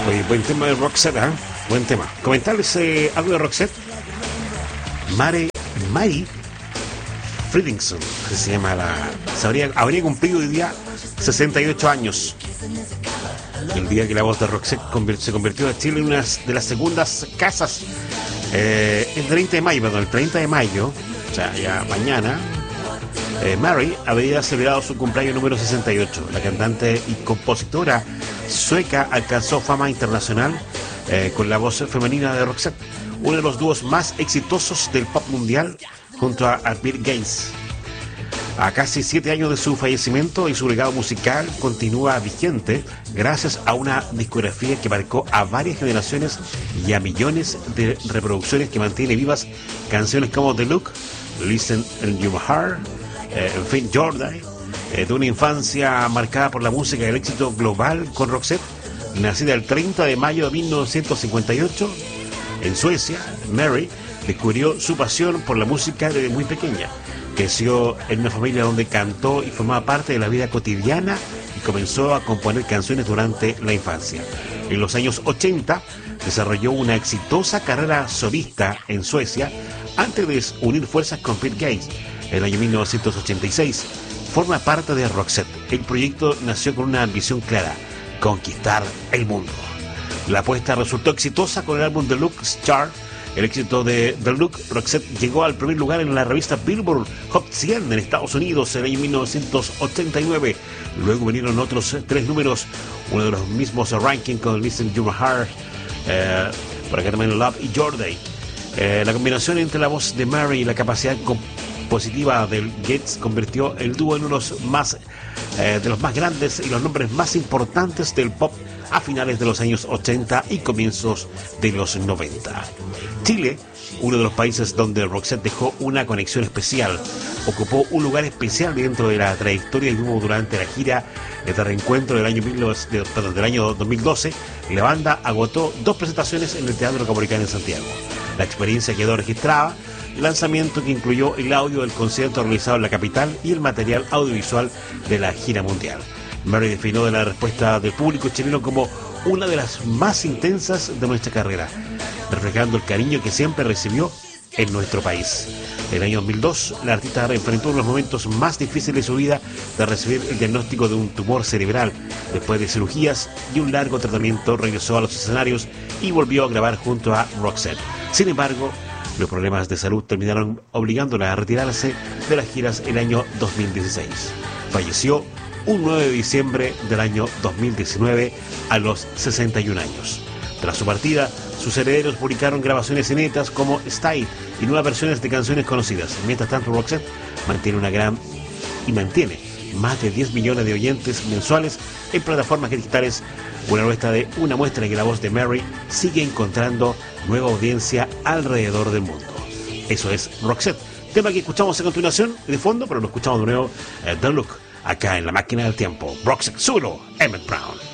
Oye, buen tema de Roxette, ¿eh? Buen tema. Comentarles algo de Roxette. Mary Fredriksson, que se llama habría cumplido hoy día 68 años. El día que la voz de Roxette se convirtió a Chile en una de las segundas casas. El 30 de mayo, perdón, el 30 de mayo, o sea, ya mañana, Mary había celebrado su cumpleaños número 68. La cantante y compositora sueca alcanzó fama internacional con la voz femenina de Roxette, uno de los dúos más exitosos del pop mundial junto a Bill Gates. A casi 7 años de su fallecimiento y su legado musical continúa vigente gracias a una discografía que marcó a varias generaciones y a millones de reproducciones que mantiene vivas canciones como The Look, Listen in Your Heart, en fin, Jordan, de una infancia marcada por la música y el éxito global con Roxette. Nacida el 30 de mayo de 1958 en Suecia, Mary descubrió su pasión por la música desde muy pequeña. Creció en una familia donde cantó y formaba parte de la vida cotidiana y comenzó a componer canciones durante la infancia. En los años 80 desarrolló una exitosa carrera solista en Suecia antes de unir fuerzas con Bill Gates. En el año 1986 forma parte de Roxette. El proyecto nació con una ambición clara: conquistar el mundo. La apuesta resultó exitosa con el álbum The Look Chart. El éxito de The Look, Roxette llegó al primer lugar en la revista Billboard Hot 100 en Estados Unidos en el año 1989. Luego vinieron otros 3 números, uno de los mismos ranking con Listen to Your Heart, por acá también Love y Your Day. La combinación entre la voz de Mary y la capacidad compositiva de Gates convirtió el dúo en uno de los más grandes y los nombres más importantes del pop a finales de los años 80 y comienzos de los 90. Chile, uno de los países donde Roxette dejó una conexión especial, ocupó un lugar especial dentro de la trayectoria del grupo durante la gira de reencuentro del año 2012. La banda agotó 2 presentaciones en el Teatro Caupolicán en Santiago. La experiencia quedó registrada, lanzamiento que incluyó el audio del concierto realizado en la capital y el material audiovisual de la gira mundial. Mary definió de la respuesta del público chileno como una de las más intensas de nuestra carrera, reflejando el cariño que siempre recibió en nuestro país. En el año 2002, la artista enfrentó uno de los momentos más difíciles de su vida de recibir el diagnóstico de un tumor cerebral. Después de cirugías y un largo tratamiento, regresó a los escenarios y volvió a grabar junto a Roxette. Sin embargo, los problemas de salud terminaron obligándola a retirarse de las giras el año 2016. Falleció un 9 de diciembre del año 2019 a los 61 años. Tras su partida, sus herederos publicaron grabaciones inéditas como Style y nuevas versiones de canciones conocidas. Mientras tanto, Roxette mantiene más de 10 millones de oyentes mensuales en plataformas digitales, una muestra de que la voz de Mary sigue encontrando nueva audiencia alrededor del mundo. Eso es Roxette, tema que escuchamos a continuación de fondo, pero lo escuchamos de nuevo, The Look, acá en La Máquina del Tiempo. Roxette solo, Emmett Brown.